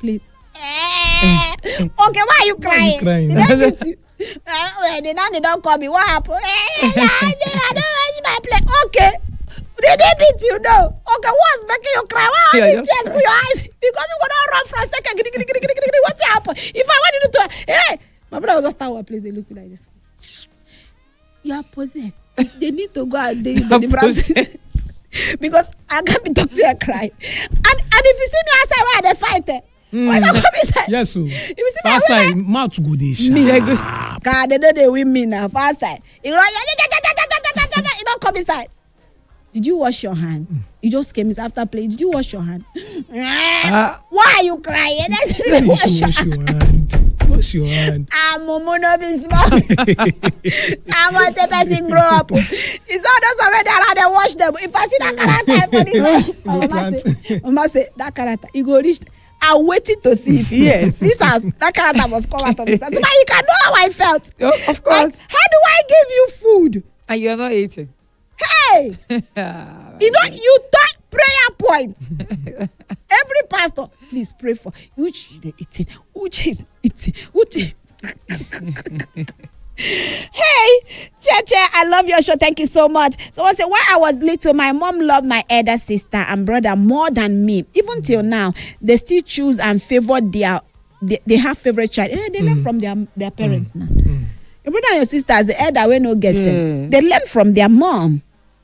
plate. Okay, why are you crying? Did I beat you? They don't call me. What happened? I don't wash my plate. Okay. Did they beat you? No. Okay, what's making you cry? Why are these tears for your eyes? Because you go down run fast. What's happened? If I wanted to, hey, my brother was just start one place. They look like this. You are possessed. They need to go and do the process. Because I can't be talking to you and cry. And if you see me outside, why are they fighting? Why not come inside? Yes, so. If you see me outside, mouth go dey sharp. God, they know they win me now. Outside, you don't come inside. Did you wash your hand? You just came in after playing. Did you wash your hand? Why are you crying? That's really wash your hand. Wash your hand. Momo no be small. I want a person grow up. It's all those already that they wash them. If I see that character for this, I must say that character. You go reach. I waited to see it. Yes. This house, that character must come out of this house. So now you can know how I felt. Oh, of course. Like, how do I give you food? And you're not eating. Hey! You talk prayer points. Every pastor, please pray for which is eating, which is eating, which is. Hey, Cheche, I love your show. Thank you so much. So I say, when I was little, my mom loved my elder sister and brother more than me. Even till now, they still choose and favor they have favorite child. They learn from their parents now. Your brother and your sister, as the elder, we no get sense. They learn from their mom.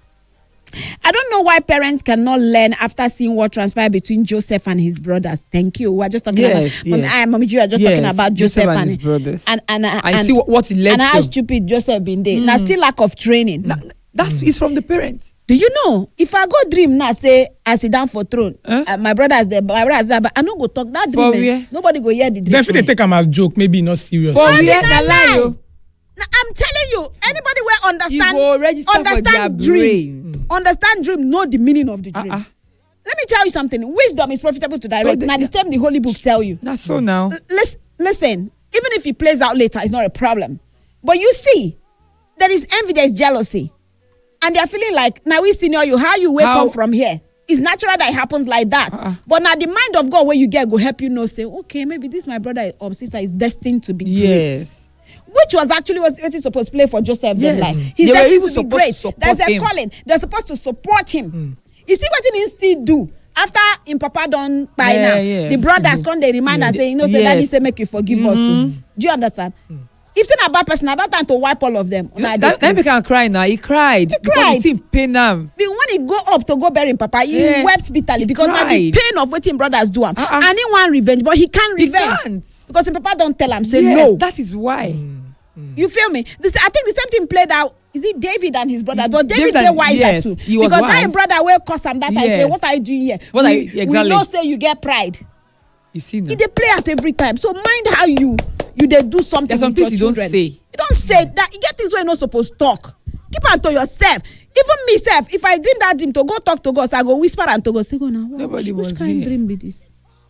I don't know why parents cannot learn after seeing what transpired between Joseph and his brothers. Thank you. We're just talking about Mommy Ju, just talking about Joseph and his brothers. And see what he led and to. how stupid Joseph been there. Now still lack of training. It's from the parents. Do you know? If I go dream now, say I sit down for throne, my brother is there, my brother is there, but I don't go talk that dream. Nobody go hear the dream. Definitely take him as joke, maybe not serious. For where na lie. I'm telling you, anybody will understand. You go register for their dreams. Understand dream, know the meaning of the dream. Let me tell you something. Wisdom is profitable to direct. Now the same the Holy Book tell you. That's so now. Listen, even if it plays out later, it's not a problem. But you see, there is envy, there is jealousy. And they're feeling like, now we senior you, how you wake up from here. It's natural that it happens like that. But now the mind of God where you get go help you know, say, okay, maybe this my brother or sister is destined to be great. Which was actually what he's supposed to play for Joseph. Like, he's destined to be great. There's a calling. They're supposed to support him. You see what he still do after in Papa done by now. The brothers come they remind and say, you know, say daddy say make you forgive us. Do you understand? If it's a bad person, at that time to wipe all of them. That can cry now. He cried. Because he pain him. When he go up to go bury him, Papa, he wept bitterly because now the pain of what him brothers do him. And he want revenge, but he can't revenge. Because him Papa don't tell him, say no. That is why. You feel me? I think the same thing played out. Is it David and his brothers? But David they wiser too. Because that brother will cause him that time. Say, what are you doing here? We know say you get pride. You see now. They play out every time. So mind how you they do something. There's some things you don't say. You don't say that. You get things where you're not supposed to talk. Keep on to yourself. Even myself, if I dream that dream to go talk to God, so I go whisper and to God. Say, go now. Nobody which must kind hear. Dream be this?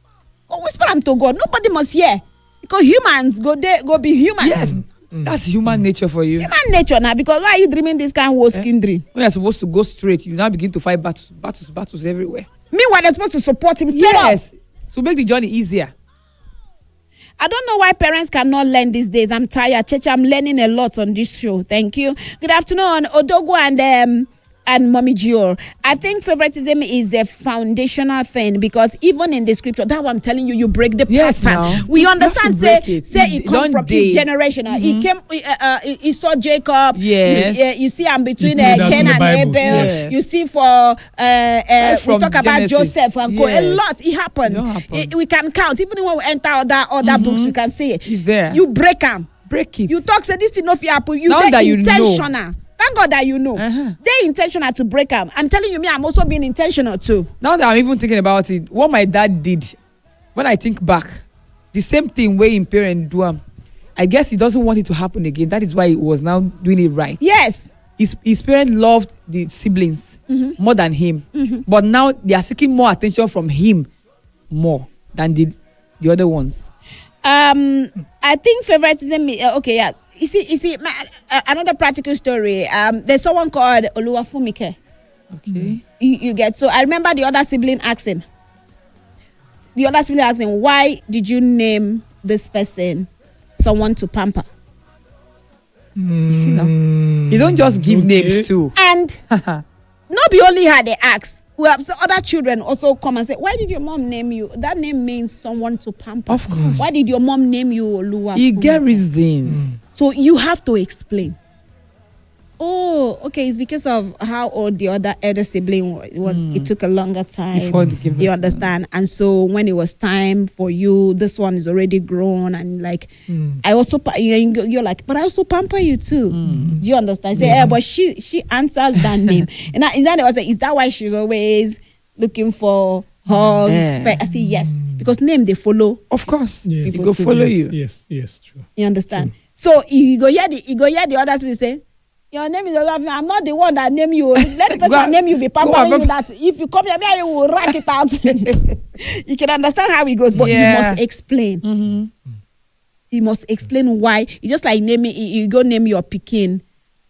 Go whisper and to God. Nobody must hear. Because humans go be human. Yes. That's human nature for you. Human nature now, because why are you dreaming this kind of skin dream? When you're supposed to go straight, you now begin to fight battles everywhere. Meanwhile, they're supposed to support him straight up. To make the journey easier. I don't know why parents cannot learn these days. I'm tired. Church, I'm learning a lot on this show. Thank you. Good afternoon, Odogo and Mommy Gio. I think favoritism is a foundational thing because even in the scripture, that one I'm telling you, you break the pattern. We understand. Say it comes from his generation. He came. He saw Jacob. Yes. You see, I'm between Cain and Abel. Yes. You see, we talk about Joseph and Co. A lot. It happened. We can count. Even when we enter other books, we can see it. It's there. You break them. Break it. You talk. Say this is not happen. You now that intentional. You know. Thank God that you know. They're intentional to break them. I'm telling you, me, I'm also being intentional too. Now that I'm even thinking about it, what my dad did, when I think back, the same thing way in parent do. I guess he doesn't want it to happen again. That is why he was now doing it right. Yes. His parents loved the siblings more than him. But now they are seeking more attention from him more than the other ones. I think favoritism. Okay, yeah. You see, another practical story. There's someone called Oluwafumike. Okay. You get. So I remember the other sibling asking, the other sibling asked him, why did you name this person someone to pamper? You see now? You don't just give names too. And not be only her they ask. Well, so other children also come and say, why did your mom name you? That name means someone to pamper. Of course. Why did your mom name you Oluwa? You get reason. So you have to explain. Oh, okay. It's because of how old the elder sibling was. It took a longer time. Before they give You us understand? And so when it was time for you, this one is already grown. And like, I also, you're like, but I also pamper you too. Do you understand? I say, yeah, but she answers that name. And then I was like, is that why she's always looking for hugs? Yeah. But I say, yes. Because name they follow. Of course. Yes. People go follow you. Yes, true. You understand? So you go hear the others will say, your name is Olaf. I'm not the one that name you. Let the person that name you be pampering you. That if you come here, you will rack it out. You can understand how it goes, but you must explain. You must explain why. It's just like naming. You go name your pikin,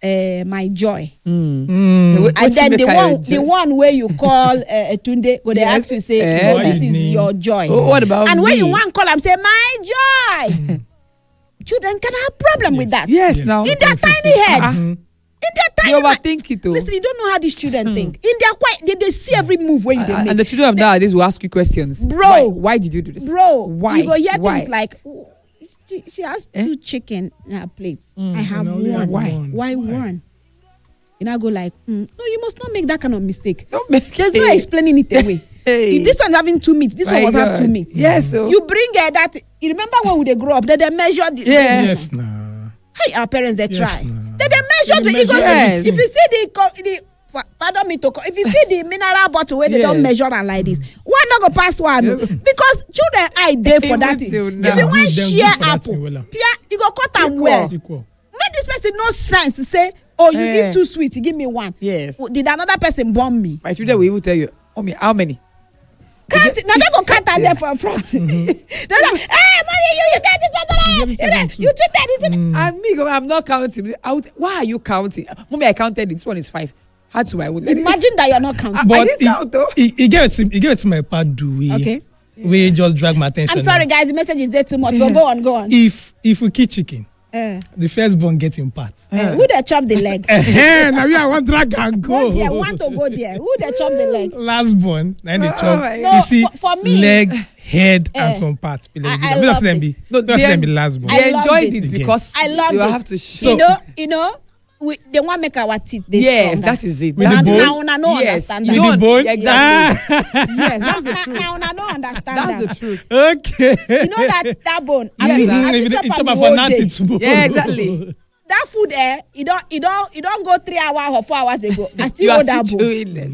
my joy. And then the one where you call Tunde, go they ask you say, so this is your joy. Oh, what about and me? when you want call, I'm say my joy. Children can have problem with that. Yes, now. In their tiny head. In their tiny You overthink it, though. Listen, you don't know how these children think. In their quiet, they see every move where you make. And the children of nowadays will ask you questions. Bro. Why did you do this? Bro, Why? you go hear Why? things like, oh, she has 2 chicken in her plate. I have I only have one. one. Why one? You now go like, no, you must not make that kind of mistake. Don't make There's it. no explaining it away. Hey. If this one's having 2 meats, this My one must have 2 God. meats. Yes, so. You bring that. You remember when they grow up, they measure the. Yeah. Yes, nah. Hey, our parents they Yes, try. nah. They measure the measure ego. Yes. If you see the pardon me to if you see the mineral bottle where they don't Yes. measure and like this, one not go pass one because children eye day for that thing. Even till If you now. want Good, them share good for that apple, thing, wella. Pia, you go cut them Equal. well. Equal. Make this person no sense to say, oh, you Eh. give 2 sweet, you give me 1. Yes. Did another person bomb me? My children will even tell you, how many? Can't now they go count out there for front. They're like, hey, mommy, you get this better. You cheated. And me, I'm not counting. Why are you counting? Mommy, I counted. This one is 5. How to I would Imagine that you're not counting. I didn't count, though. He gave it to my part. Do we? Okay. We just drag my attention. I'm sorry, now. guys. The message is there too much. But go on. If we kill chicken, The firstborn get in part. who they chop the leg? Now you want drag and go. One there, want to go there. Who they chop the leg? Lastborn, then they chop. my God. You see, for me, leg, head, Eh, and some parts. I Just love let them it. be. No, Just let them be lastborn. They I love enjoyed it. it because I love you it. have to So- you know, they want to make our teeth. They Yes, stronger. that is it. With the That's bone? Now una no Yes, understand you that. With the bone? Exactly. Yes, Now that's the truth. una no understand That's that. the truth. Okay. You know that bone. Yes, I mean, now. I If fit chop you chop am am whole for nothing day. tomorrow. Yeah, exactly. That food it don't go 3 hours or 4 hours ago. I You still are hold that still bone. doing it.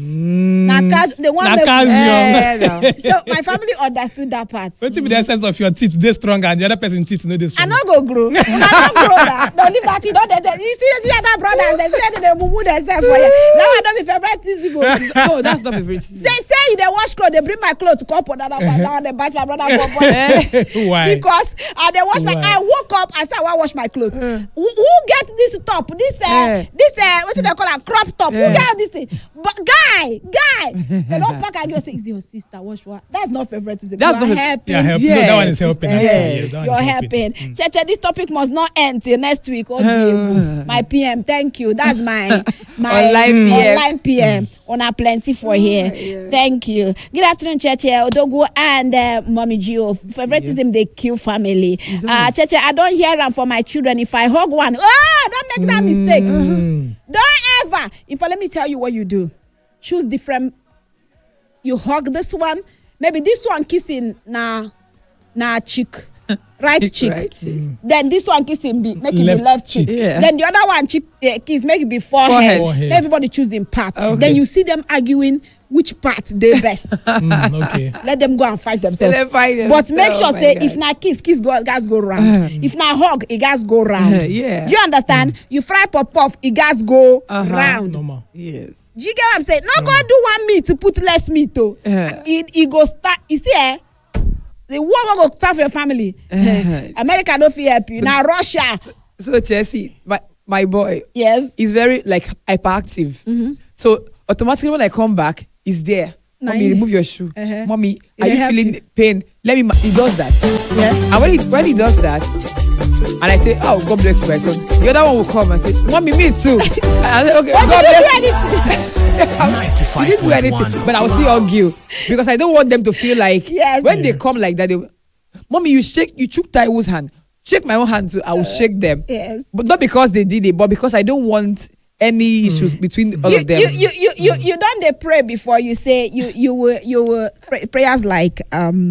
The one Na make- calcium. Yeah, no. So my family understood that part. What if the essence of your teeth they stronger and the other person's teeth no they I strong? no go grow. Una don't grow that. Don't leave that. You see other brothers. They say they mumu themselves for you. Now I don't be favorite. No, that's not favorite. Say you they wash clothes. They bring my clothes to come for another one. Now they bash my brother for Why? because they wash my. Why? I woke up. I said I want wash my clothes. Who get this top? This what do they call a crop top? Who get this thing? But guy, they don't pack and go say, "Is your sister wash what?" That's not favoritism. That's You're not helping. Yeah, help. Yes. No, that one is helping. Yes. Yes, that one You're is helping. Cheche, this topic must not end till next week. Oh, dear. My PM, thank you. That's my Online PM. online PM. On a plenty for here. Thank you. Good afternoon, Cheche, Odogu, and Mommy Gio. Favoritism, they kill family. Cheche, I don't hear them for my children. If I hug one, don't make that mistake. Don't ever. Let me tell you what you do. Choose different. You hug this one. Maybe this one kissing na cheek. Right cheek. Right cheek. Then this one kissing make it be Left left cheek. Yeah. Then the other one kiss make it be forehead. Forehead. Everybody choosing part. Okay. Then you see them arguing which part they best. Okay. Let them go and fight themselves. Let them fight But make themselves. sure Oh my say God. if na kiss guys go round. If na hug, it guys go round. Yeah. Do you understand? You fry puff, it guys go round. Normal. Yes. Do you get what I'm saying? Not go do 1 meat to put less meat though. It go start. You see, the war go start for your family. America don't feel help you. Now Russia. So Chelsea, my boy, Yes. is very like hyperactive. So automatically when I come back, he's there. Mommy, remove your shoe. Uh-huh. Mommy, It are you help feeling you. pain? Let me. He does that. Yeah. And when he does that, and I say, oh, God bless you, my son. The other one will come and say, Mommy, me too. And I say, okay, But God did bless you do anything? He didn't do anything, but I will still argue because I don't want them to feel like Yes. when they come like that, Mommy, you shook Taiwo's hand. Shake my own hand too. I will shake them. Yes. But not because they did it, but because I don't want any issues between all of them. You don't they pray before you say you will prayers like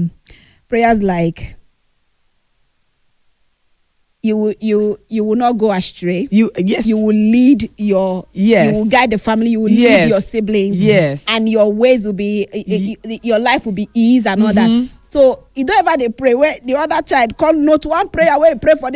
you will not go astray. Yes. You will lead your Yes. You will guide the family. You will Yes. lead your siblings. Yes. And your ways will be your life will be ease and all that. So you don't ever they pray where the other child call note one prayer where you pray for